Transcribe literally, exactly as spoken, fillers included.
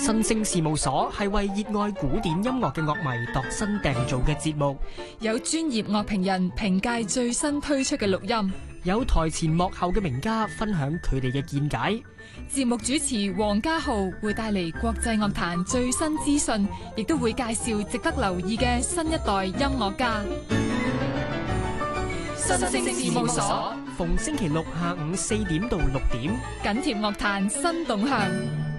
新聲事務所係為熱愛古典音樂嘅樂迷度身訂造嘅節目， 有專業樂評人評介最新推出嘅錄音， 有台前幕後嘅名家分享佢哋嘅見解。 節目主持黃家豪會帶嚟國際樂壇最新資訊，亦都會介紹值得留意嘅新一代音樂家。新聲事務所， 逢星期六下午四點到六點， 緊貼樂壇新動向。